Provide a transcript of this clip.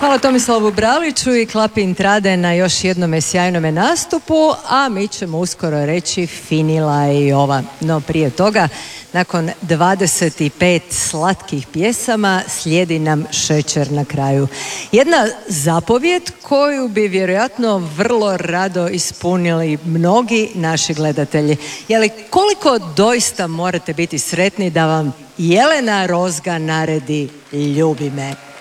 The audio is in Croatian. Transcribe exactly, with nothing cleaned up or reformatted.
Hvala Tomislavu Braliću i Klapi Intrade na još jednome sjajnome nastupu, a mi ćemo uskoro reći finila je i ova. No prije toga, nakon dvadeset pet slatkih pjesama, slijedi nam šećer na kraju. Jedna zapovjed koju bi vjerojatno vrlo rado ispunili mnogi naši gledatelji. Je li koliko doista morate biti sretni da vam Jelena Rozga naredi ljubi me?